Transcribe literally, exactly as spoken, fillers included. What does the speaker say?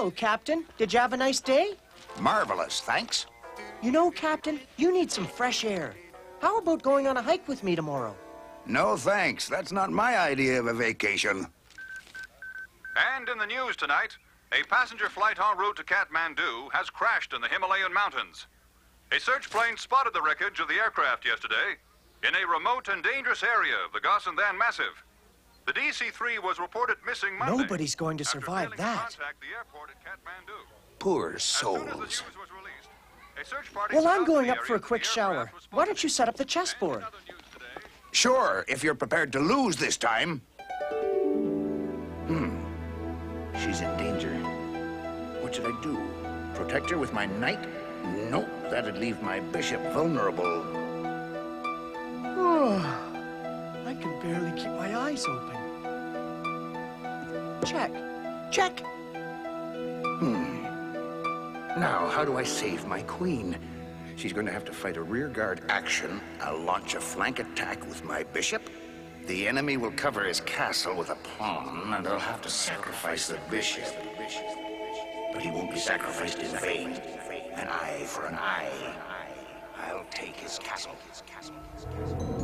Hello, Captain. Did you have a nice day? Marvelous, thanks. You know, Captain, you need some fresh air. How about going on a hike with me tomorrow? No thanks. That's not my idea of a vacation. And in the news tonight, a passenger flight en route to Kathmandu has crashed in the Himalayan mountains. A search plane spotted the wreckage of the aircraft yesterday in a remote and dangerous area of the Gossandan Massif. The D C three was reported missing Monday. Nobody's going to survive after failing to that. contact the airport at Kathmandu. Poor As soon as the souls. news was released, a search party Well, I'm surrounded going the up for a area quick the shower. aircraft was Why don't you spotted. set up the And in chessboard? other news today, Sure, if you're prepared to lose this time. Hmm. She's in danger. What should I do? Protect her with my knight? Nope, that'd leave my bishop vulnerable. I can barely keep my eyes open. Check. Check. Hmm. Now, how do I save my queen? She's going to have to fight a rearguard action. I'll launch a flank attack with my bishop. The enemy will cover his castle with a pawn, and I'll have to sacrifice the bishop. But he won't be sacrificed in vain. An eye for an eye. I'll take his castle.